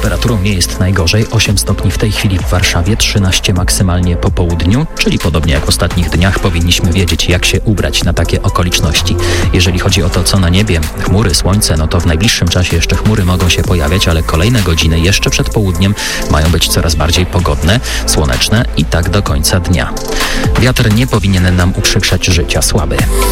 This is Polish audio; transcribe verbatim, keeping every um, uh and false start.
temperaturą nie jest najgorzej. osiem stopni w tej chwili w Warszawie, trzynaście maksymalnie po południu, czyli podobnie jak w ostatnich dniach powinniśmy wiedzieć, jak się ubrać na takie okoliczności. Jeżeli chodzi o to, co na niebie, chmury, słońce, no to w najbliższym czasie jeszcze chmury mogą się pojawiać, ale kolejne godziny jeszcze przed południem mają być coraz bardziej pogodne, słoneczne i tak do końca dnia. Wiatr nie powinien nam uprzykrzać życia, słaby.